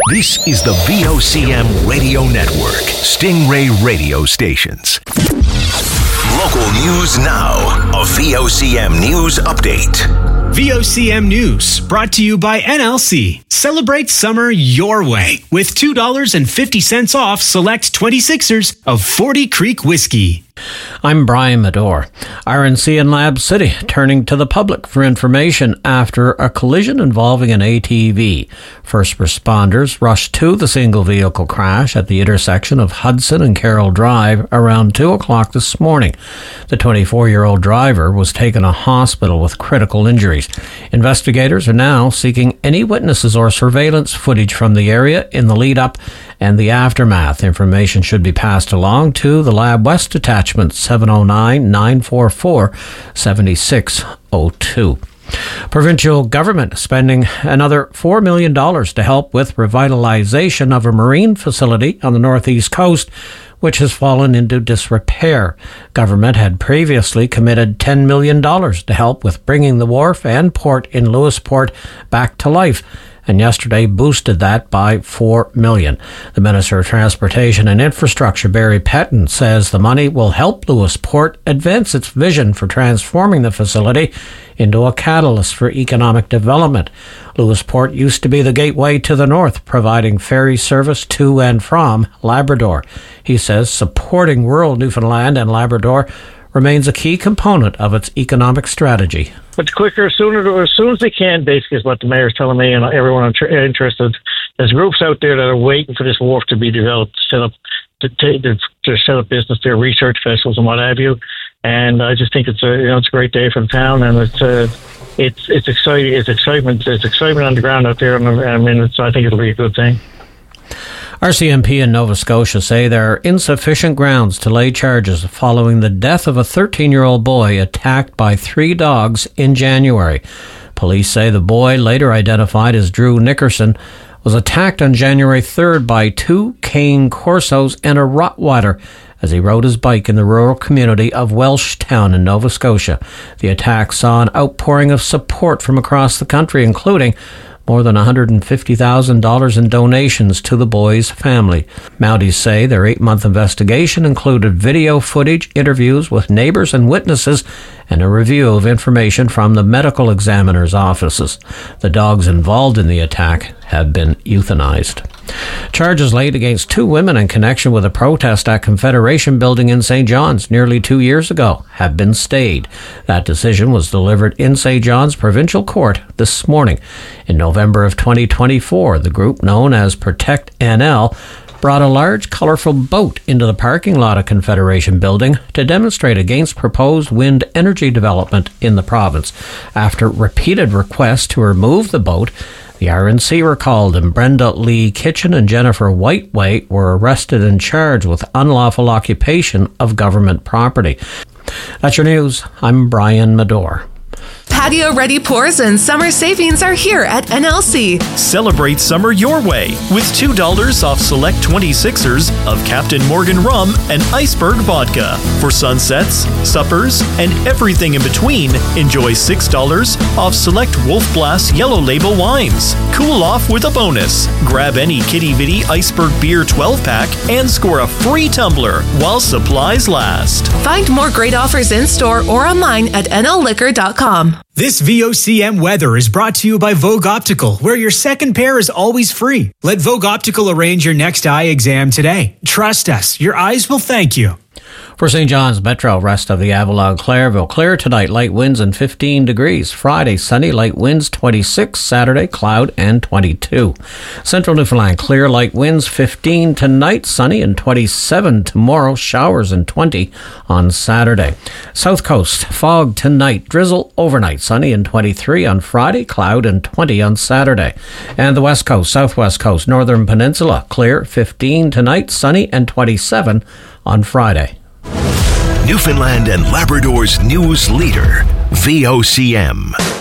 This is the VOCM Radio Network, Stingray radio stations. Local news now. A VOCM news update. VOCM News, brought to you by NLC. Celebrate summer your way with $2.50 off select 26ers of 40 Creek Whiskey. I'm Brian Medore. RNC in Lab City turning to the public for information after a collision involving an ATV. First responders rushed to the single vehicle crash at the intersection of Hudson and Carroll Drive around 2 o'clock this morning. The 24-year-old driver was taken to hospital with critical injuries. Investigators are now seeking any witnesses or surveillance footage from the area in the lead-up and the aftermath. Information should be passed along to the Lab West Detachment 709-944-7602. Provincial government spending another $4 million to help with revitalization of a marine facility on the northeast coast, which has fallen into disrepair. Government had previously committed $10 million to help with bringing the wharf and port in Lewisport back to life, and yesterday boosted that by $4 million. The Minister of Transportation and Infrastructure, Barry Petton, says the money will help Lewisport advance its vision for transforming the facility into a catalyst for economic development. Lewisport used to be the gateway to the north, providing ferry service to and from Labrador. He says supporting rural Newfoundland and Labrador remains a key component of its economic strategy. But quicker, as soon as they can, basically, is what the mayor's telling me, and everyone interested. There's groups out there that are waiting for this wharf to be developed, to set up business there, research vessels and what have you. And I just think it's a great day for the town, and it's exciting. It's excitement. It's excitement on the ground out there, and I think it'll be a good thing. RCMP in Nova Scotia say there are insufficient grounds to lay charges following the death of a 13-year-old boy attacked by 3 dogs in January. Police say the boy, later identified as Drew Nickerson, was attacked on January 3rd by 2 cane corsos and a Rottweiler as he rode his bike in the rural community of Welshtown in Nova Scotia. The attack saw an outpouring of support from across the country, including more than $150,000 in donations to the boy's family. Mounties say their 8-month investigation included video footage, interviews with neighbors and witnesses, and a review of information from the medical examiner's offices. The dogs involved in the attack have been euthanized. Charges laid against 2 women in connection with a protest at Confederation Building in St. John's nearly 2 years ago have been stayed. That decision was delivered in St. John's Provincial Court this morning. In November of 2024, the group known as Protect NL brought a large, colourful boat into the parking lot of Confederation Building to demonstrate against proposed wind energy development in the province. After repeated requests to remove the boat, the RNC were called, and Brenda Lee Kitchen and Jennifer Whiteway were arrested and charged with unlawful occupation of government property. That's your news. I'm Brian Medore. Patio-ready pours and summer savings are here at NLC. Celebrate summer your way with $2 off select 26ers of Captain Morgan rum and Iceberg vodka. For sunsets, suppers, and everything in between, enjoy $6 off select Wolf Blass Yellow Label wines. Cool off with a bonus. Grab any Kitty Vitty Iceberg Beer 12-pack and score a free tumbler while supplies last. Find more great offers in-store or online at nlliquor.com. This VOCM weather is brought to you by Vogue Optical, where your second pair is always free. Let Vogue Optical arrange your next eye exam today. Trust us, your eyes will thank you. For St. John's Metro, rest of the Avalon, Clairville, clear tonight, light winds and 15 degrees. Friday, sunny, light winds 26. Saturday, cloud and 22. Central Newfoundland, clear, light winds 15 tonight, sunny and 27 tomorrow. Showers and 20 on Saturday. South Coast, fog tonight, drizzle overnight, sunny and 23 on Friday, cloud and 20 on Saturday. And the West Coast, Southwest Coast, Northern Peninsula, clear, 15 tonight, sunny and 27 on Friday. Newfoundland and Labrador's news leader, VOCM.